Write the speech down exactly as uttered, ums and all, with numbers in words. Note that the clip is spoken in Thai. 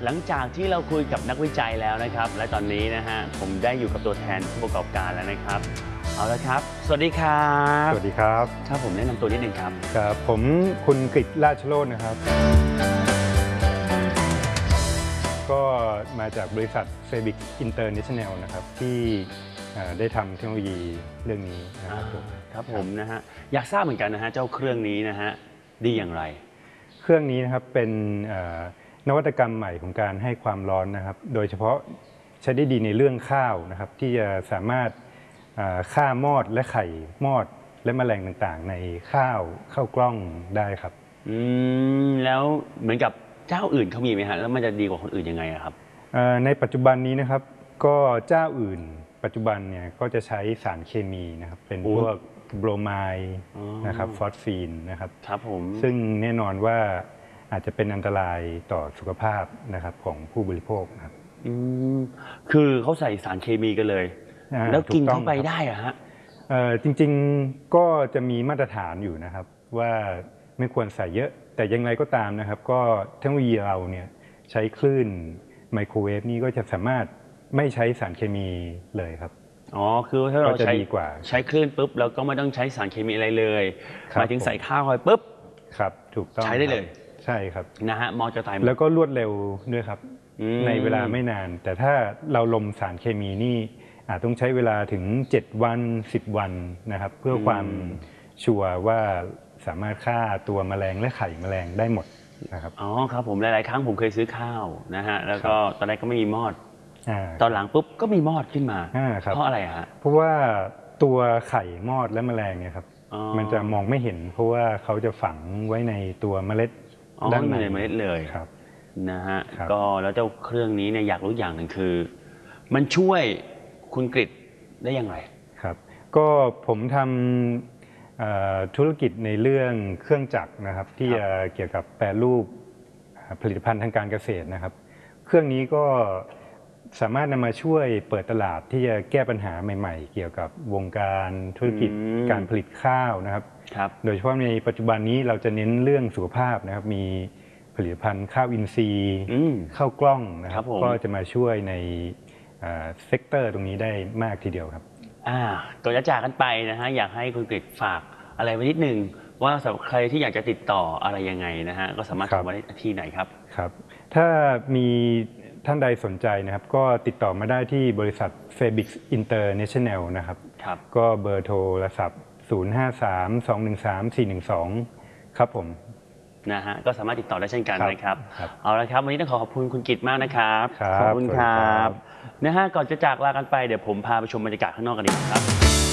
หลังจากที่เราคุยกับนักวิจัยแล้วนะครับและตอนนี้นะฮะผมได้อยู่กับตัวแทนผู้ประกอบการแล้วนะครับเอาละครับสวัสดีครับสวัสดีครับครับผมแนะนำตัวนิดนึงครับครับผมคุณกฤษราชโรจน์นะครับก็มาจากบริษัท เซบิก International นะครับที่ได้ทำเทคโนโลยีเรื่องนี้นะครับผมครับผมนะฮะอยากทราบเหมือนกันนะฮะเจ้าเครื่องนี้นะฮะดีอย่างไรเครื่องนี้นะครับเป็นนวัตกรรมใหม่ของการให้ความร้อนนะครับโดยเฉพาะใช้ได้ดีในเรื่องข้าวนะครับที่จะสามารถฆ่ามอดและไข่มอดและแมลงต่างๆในข้าวข้าวกล้องได้ครับอืมแล้วเหมือนกับเจ้าอื่นเขามีไหมฮะแล้วมันจะดีกว่าคนอื่นยังไงครับในปัจจุบันนี้นะครับก็เจ้าอื่นปัจจุบันเนี่ยก็จะใช้สารเคมีนะครับเป็นพวกโบรไมด์นะครับฟอสฟีนนะครับครับผมซึ่งแน่นอนว่าอาจจะเป็นอันตรายต่อสุขภาพนะครับของผู้บริโภคครับอืมคือเขาใส่สารเคมีกันเลยแล้วกินเข้าไปได้อะฮะจริงๆก็จะมีมาตรฐานอยู่นะครับว่าไม่ควรใส่เยอะแต่ยังไงก็ตามนะครับก็เทคโนโลยีเราเนี่ยใช้คลื่นไมโครเวฟนี่ก็จะสามารถไม่ใช้สารเคมีเลยครับอ๋อคือถ้าเราใช้ใช้คลื่นปุ๊บเราก็ไม่ต้องใช้สารเคมีอะไรเลยหมายถึงใส่ข้าวไปปุ๊บครับถูกต้องใช้ได้เลยใช่ครับนะฮะมอจะตายแล้วก็รวดเร็วด้วยครับในเวลาไม่นานแต่ถ้าเราลมสารเคมีนี่อาจต้องใช้เวลาถึงเจ็ดวันสิบวันนะครับเพื่อความชัวร์ว่าสามารถฆ่าตัวแมลงและไข่แมลงได้หมดนะครับอ๋อครับผมหลายๆครั้งผมเคยซื้อข้าวนะฮะแล้วก็ตอนแรกก็ไม่มีมอดตอนหลังปุ๊บก็มีมอดขึ้นมาเพราะอะไรฮะเพราะว่าตัวไข่มอดและแมลงเนี่ยครับมันจะมองไม่เห็นเพราะว่าเขาจะฝังไว้ในตัวเมล็ดด้านในเมล็ดเลยครับนะฮะก็แล้วเจ้าเครื่องนี้เนี่ยอยากรู้อย่างหนึ่งคือมันช่วยคุณกฤษได้อย่างไรครับก็ผมทำธุรกิจในเรื่องเครื่องจักรนะครับที่เกี่ยวกับแปรรูปผลิตภัณฑ์ทางการเกษตรนะครับเครื่องนี้ก็สามารถนำมาช่วยเปิดตลาดที่จะแก้ปัญหาใหม่ๆเกี่ยวกับวงการธุรกิจการผลิตข้าวนะครับโดยเฉพาะในปัจจุบันนี้เราจะเน้นเรื่องสุขภาพนะครับมีผลิตภัณฑ์ข้าวอินทรีย์ข้าวกล้องนะครับก็จะมาช่วยในเซกเตอร์ตรงนี้ได้มากทีเดียวครับอ่าก่อนจะจากกันไปนะฮะอยากให้คุณกฤษฝากอะไรไว้นิดนึงว่าสำหรับใครที่อยากจะติดต่ออะไรยังไงนะฮะก็สามารถทำได้ที่ไหนครับครับถ้ามีท่านใดสนใจนะครับก็ติดต่อมาได้ที่บริษัท เซบิก International นะครับก็เบอร์โทรศัพท์ศูนย์ ห้า สาม สอง หนึ่ง สาม สี่ หนึ่ง สองครับผมนะฮะก็สามารถติดต่อได้เช่นกันนะครับเอาละครับวันนี้ต้องขอขอบคุณคุณกฤษมากนะครับขอบคุณครับนะฮะก่อนจะจากลากันไปเดี๋ยวผมพาไปชมบรรยากาศข้างนอกกันดีครับ